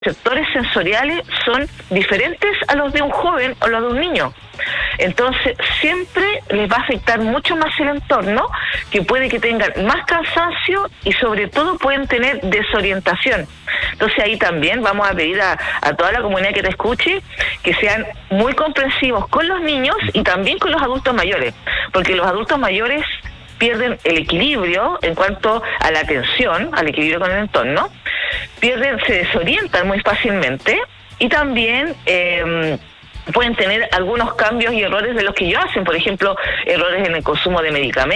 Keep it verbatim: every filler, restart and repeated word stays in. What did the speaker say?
receptores sensoriales son diferentes a los de un joven o los de un niño. Entonces, siempre les va a afectar mucho más el entorno, que puede que tengan más cansancio y sobre todo pueden tener desorientación. Entonces ahí también vamos a pedir a, a toda la comunidad que te escuche que sean muy comprensivos con los niños y también con los adultos mayores, porque los adultos mayores pierden el equilibrio en cuanto a la atención, al equilibrio con el entorno, pierden, se desorientan muy fácilmente y también eh, pueden tener algunos cambios y errores de los que ellos hacen, por ejemplo, errores en el consumo de medicamentos.